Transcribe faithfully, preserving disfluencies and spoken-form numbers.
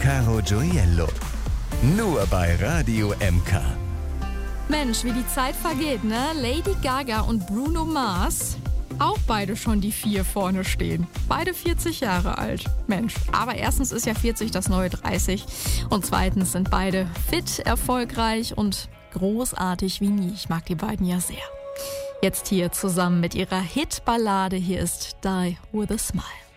Caro Gioiello. Nur bei Radio M K. Mensch, wie die Zeit vergeht, ne? Lady Gaga und Bruno Mars, auch beide schon die vier vorne stehen. Beide vierzig Jahre alt. Mensch, aber erstens ist ja vierzig das neue dreißig und zweitens sind beide fit, erfolgreich und großartig wie nie. Ich mag die beiden ja sehr. Jetzt hier zusammen mit ihrer Hitballade. Hier ist Die With A Smile.